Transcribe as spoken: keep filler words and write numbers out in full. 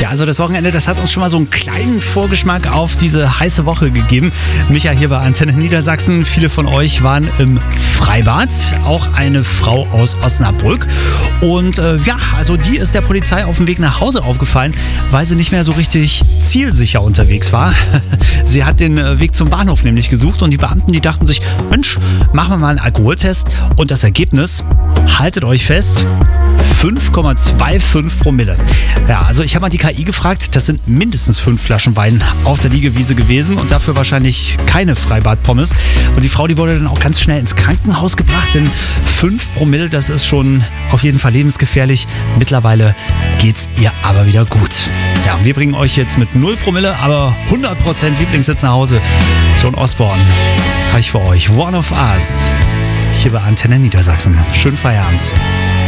also das Wochenende, das hat uns schon mal so einen kleinen Vorgeschmack auf diese heiße Woche gegeben. Micha hier bei Antenne Niedersachsen. Viele von euch waren im Freibad. Auch eine Frau aus Osnabrück. Und äh, ja, also die ist der Polizei auf dem Weg nach Hause aufgefallen, weil sie nicht mehr so richtig zielsicher unterwegs war. Sie hat den äh, Weg zum Bahnhof nämlich gesucht und die Beamten, die dachten sich, Mensch, machen wir mal einen Alkoholtest. Und das Ergebnis, haltet euch fest, fünf Komma fünfundzwanzig Promille. Ja, also ich habe mal die K I gefragt, das sind mindestens fünf Flaschen Wein auf der Liegewiese gewesen und dafür wahrscheinlich keine Freibadpommes. Und die Frau, die wurde dann auch ganz schnell ins Krankenhaus gebracht, denn fünf Promille, das ist schon auf jeden Fall lebensgefährlich. Mittlerweile geht's ihr aber wieder gut. Ja, und wir bringen euch jetzt mit null Promille, aber hundert Prozent Lieblingssitz nach Hause. John Osborne, habe ich für euch. One of Us. Hier bei Antenne Niedersachsen. Schönen Feierabend.